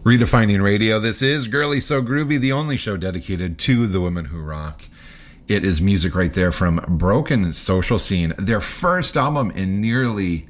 Redefining Radio. This is Girly So Groovy, the only show dedicated to the women who rock. It is music right there from Broken Social Scene, their first album in nearly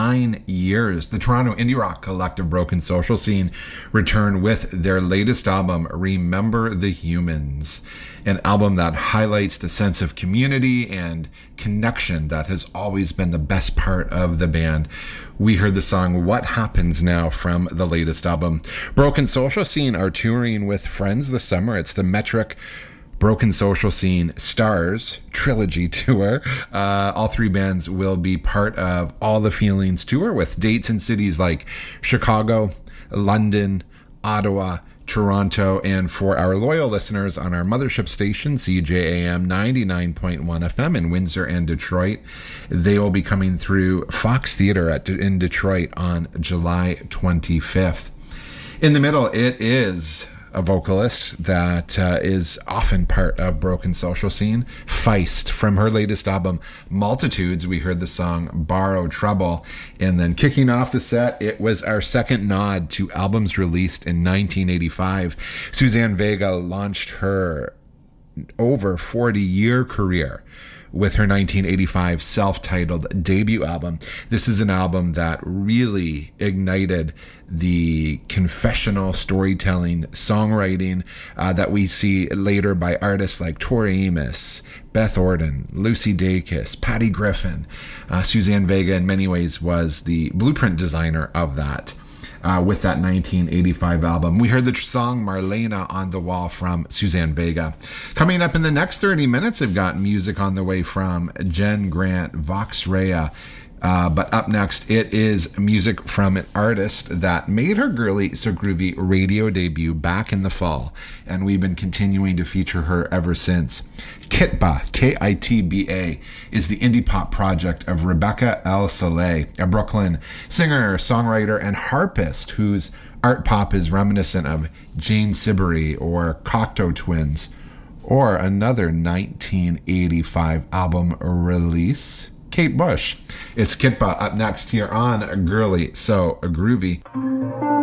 9 years. The Toronto indie rock collective Broken Social Scene returned with their latest album, Remember the Humans, an album that highlights the sense of community and connection that has always been the best part of the band. We heard the song What Happens Now from the latest album. Broken Social Scene are touring with friends this summer. It's the Metric Broken Social Scene Stars Trilogy Tour. All three bands will be part of All the Feelings Tour with dates in cities like Chicago, London, Ottawa, Toronto, and for our loyal listeners on our mothership station, CJAM 99.1 FM in Windsor and Detroit, they will be coming through Fox Theater in Detroit on July 25th. In the middle, it is a vocalist that is often part of Broken Social Scene, Feist. From her latest album, Multitudes, we heard the song Borrow Trouble. And then kicking off the set, it was our second nod to albums released in 1985. Suzanne Vega launched her over 40-year career with her 1985 self-titled debut album. This is an album that really ignited the confessional storytelling, songwriting that we see later by artists like Tori Amos, Beth Orton, Lucy Dacus, Patty Griffin. Suzanne Vega in many ways was the blueprint designer of that. With that 1985 album. We heard the song Marlena on the Wall from Suzanne Vega. Coming up in the next 30 minutes, I've got music on the way from Jen Grant, Vox Rea. But up next, it is music from an artist that made her Girly So Groovy radio debut back in the fall, and we've been continuing to feature her ever since. Kitba, K-I-T-B-A, is the indie pop project of Rebecca El Saleh, a Brooklyn singer, songwriter, and harpist whose art pop is reminiscent of Jane Siberry or Cocteau Twins, or another 1985 album release, Kate Bush. It's Kitba up next here on Girly So Groovy.